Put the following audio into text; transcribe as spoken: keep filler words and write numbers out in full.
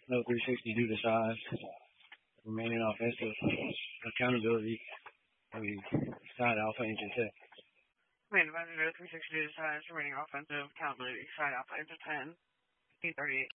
No three sixty due to size. Remaining offensive accountability. We side alpha into ten. Main advisor three sixty to size, remaining offensive accountability, side alpha into ten. fifteen thirty-eight.